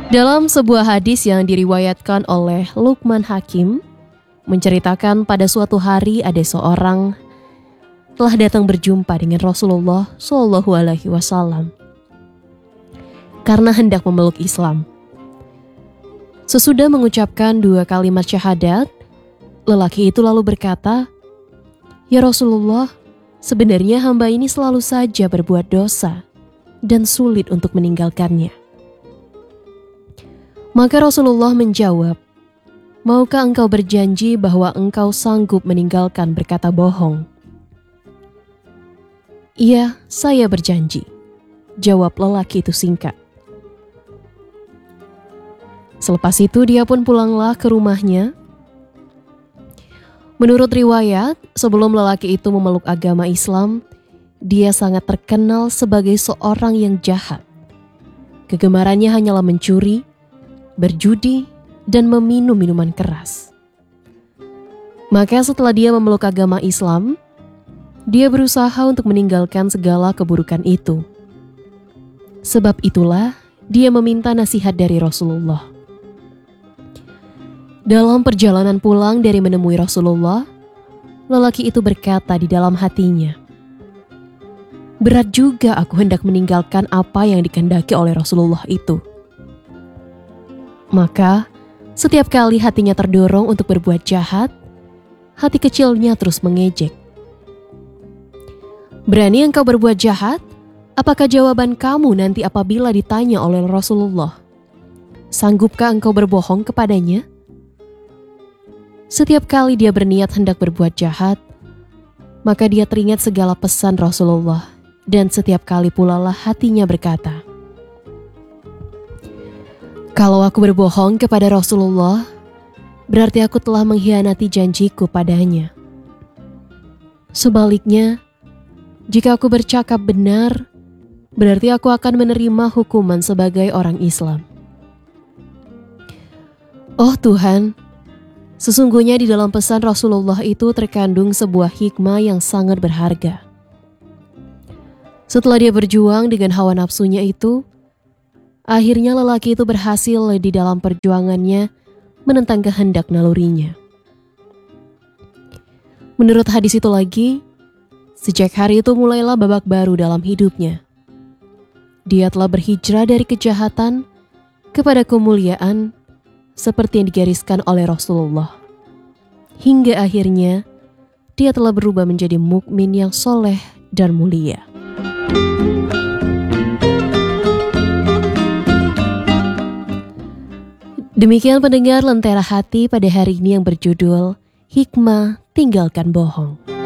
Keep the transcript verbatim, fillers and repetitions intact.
Dalam sebuah hadis yang diriwayatkan oleh Luqman Hakim, menceritakan pada suatu hari ada seorang telah datang berjumpa dengan Rasulullah Shallallahu Alaihi Wasallam karena hendak memeluk Islam. Sesudah mengucapkan dua kalimat syahadat, lelaki itu lalu berkata, "Ya Rasulullah, sebenarnya hamba ini selalu saja berbuat dosa dan sulit untuk meninggalkannya." Maka Rasulullah menjawab, "Maukah engkau berjanji bahwa engkau sanggup meninggalkan berkata bohong?" "Iya, saya berjanji," jawab lelaki itu singkat. Selepas itu dia pun pulanglah ke rumahnya. Menurut riwayat, sebelum lelaki itu memeluk agama Islam, dia sangat terkenal sebagai seorang yang jahat. Kegemarannya hanyalah mencuri, berjudi, dan meminum minuman keras. Maka setelah dia memeluk agama Islam, dia berusaha untuk meninggalkan segala keburukan itu. Sebab itulah dia meminta nasihat dari Rasulullah. Dalam perjalanan pulang dari menemui Rasulullah, lelaki itu berkata di dalam hatinya, "Berat juga aku hendak meninggalkan apa yang dikehendaki oleh Rasulullah itu." Maka, setiap kali hatinya terdorong untuk berbuat jahat, hati kecilnya terus mengejek. "Berani engkau berbuat jahat? Apakah jawaban kamu nanti apabila ditanya oleh Rasulullah? Sanggupkah engkau berbohong kepadanya?" Setiap kali dia berniat hendak berbuat jahat, maka dia teringat segala pesan Rasulullah, dan setiap kali pula lah hatinya berkata, "Kalau aku berbohong kepada Rasulullah, berarti aku telah mengkhianati janjiku padanya. Sebaliknya, jika aku bercakap benar, berarti aku akan menerima hukuman sebagai orang Islam. Oh Tuhan, sesungguhnya di dalam pesan Rasulullah itu terkandung sebuah hikmah yang sangat berharga." Setelah dia berjuang dengan hawa nafsunya itu, akhirnya lelaki itu berhasil di dalam perjuangannya menentang kehendak nalurinya. Menurut hadis itu lagi, sejak hari itu mulailah babak baru dalam hidupnya. Dia telah berhijrah dari kejahatan kepada kemuliaan seperti yang digariskan oleh Rasulullah. Hingga akhirnya dia telah berubah menjadi mukmin yang soleh dan mulia. Demikian pendengar Lentera Hati pada hari ini yang berjudul Hikmah Tinggalkan Bohong.